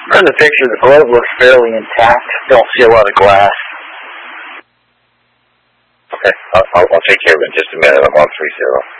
From the picture, the globe looks fairly intact. Don't see a lot of glass. Okay, I'll take care of it in just a minute. I'm on 3-0.